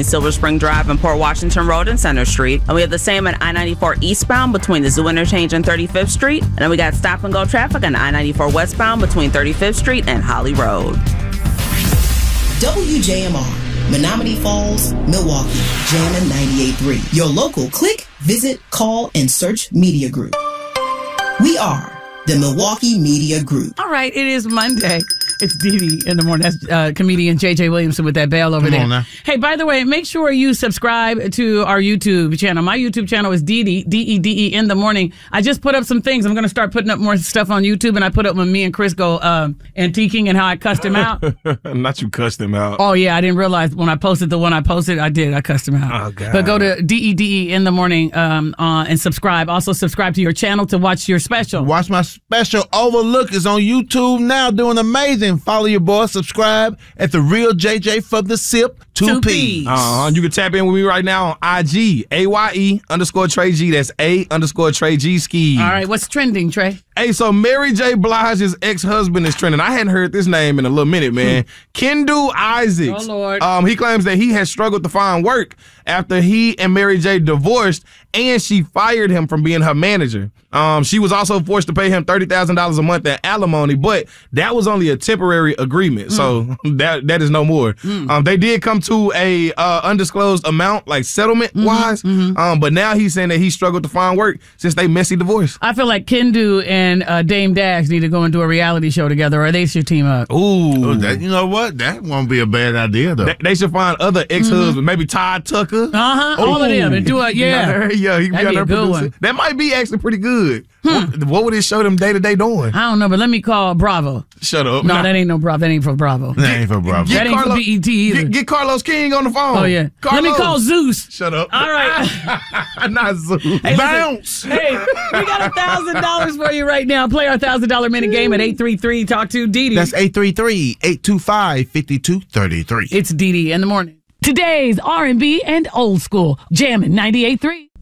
Silver Spring Drive and Port Washington Road and Center Street. And we have the same at I-94 eastbound between the Zoo Interchange and 35th Street. And then we got stop-and-go traffic on I-94 westbound between 35th Street and Holly Road. WJMR, Menominee Falls, Milwaukee, Jammin' 98.3. Your local click, visit, call, and search media group. We are the Milwaukee Media Group. All right, it is Monday. It's Dee in the morning. That's comedian J.J. Williamson with that bell over there. Hey, by the way, make sure you subscribe to our YouTube channel. My YouTube channel is Dee, D-E-D-E, in the morning. I just put up some things. I'm going to start putting up more stuff on YouTube, and I put up when me and Chris go antiquing and how I cussed him out. Not you cussed him out. Oh, yeah, I didn't realize when I posted the one I posted, I did. I cussed him out. Oh, God. But go to D-E-D-E in the morning and subscribe. Also, subscribe to your channel to watch your special. Watch my special. Overlook is on YouTube now, doing amazing. Follow your boy, subscribe at The Real JJ for the Sip, 2P. You can tap in with me right now on IG, AYE_Trey G. That's A_Trey G ski. All right, what's trending, Trey? Hey, so Mary J. Blige's ex-husband is trending. I hadn't heard this name in a little minute, man. Kendu Isaacs. Oh, Lord. He claims that he has struggled to find work after he and Mary J. divorced, and she fired him from being her manager. She was also forced to pay him $30,000 a month in alimony, but that was only a temporary agreement, so that is no more. They did come to a undisclosed amount, like settlement-wise, but now he's saying that he struggled to find work since they messy divorce. I feel like Kendu and Dame Dash need to go and do a reality show together, or they should team up. Ooh. You know what? That won't be a bad idea, though. They should find other ex-husbands, maybe Todd Tucker. All of them, and do it, yeah. He That'd be a good one. That might be actually pretty good. What would it show them day-to-day doing? I don't know, but let me call Bravo. Shut up. No, that ain't no Bravo. That ain't for Bravo. That ain't for Bravo. That ain't for BET either. Get Carlos King on the phone. Oh, yeah. Carlos. Let me call Zeus. Shut up. All right. Not Zeus. Hey, Bounce. Hey, we got $1,000 for you right now. Play our $1,000 minute game at 833 Talk to Dee Dee. That's 833-825-5233. It's Dee Dee in the morning. Today's R&B and old school. Jammin' 98.3.